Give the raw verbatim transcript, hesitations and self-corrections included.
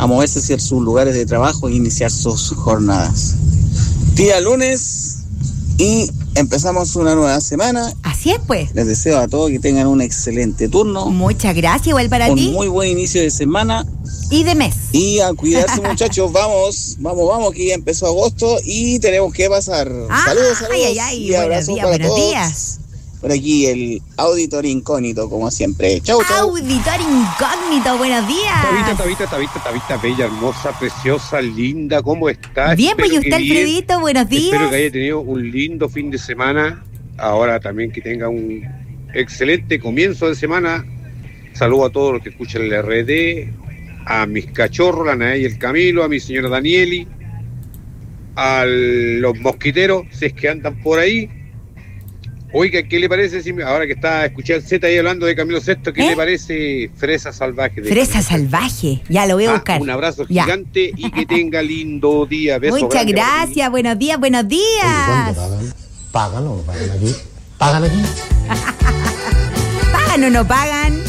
a moverse hacia sus lugares de trabajo e iniciar sus jornadas. Día lunes y empezamos una nueva semana. Así es, pues. Les deseo a todos que tengan un excelente turno. Muchas gracias, igual para un ti. Un muy buen inicio de semana. Y de mes. Y a cuidarse, muchachos. Vamos, vamos, vamos, que ya empezó agosto y tenemos que pasar. Ah, saludos, saludos. Ay, ay, ay. Y abrazos Buenos días, para buenos todos. días. Por aquí el auditor incógnito, como siempre. Chau, chau. Auditor incógnito, buenos días. Tabita, Tabita, Tabita, Tabita, bella, hermosa, preciosa, linda, ¿cómo estás? Bien, pues, y Espero usted, que bien. Alfredito, buenos días. Espero que haya tenido un lindo fin de semana. Ahora también que tenga un excelente comienzo de semana. Saludo a todos los que escuchan el R D, a mis cachorros, la Nae y el Camilo, a mi señora Danieli, a los mosquiteros, si es que andan por ahí. Oiga, ¿qué le parece, si ahora que está escuchando Z ahí hablando de Camilo Sesto, qué ¿Eh? le parece Fresa Salvaje? De Fresa Camilo Salvaje, ya lo voy a Ah, buscar. un abrazo Ya. gigante y que tenga lindo día. Beso Muchas grande para ti. gracias, buenos días, buenos Oye, días. ¿cuándo pagan? ¿Pagan o no pagan aquí? ¿Pagan aquí? ¿Pagan o no pagan?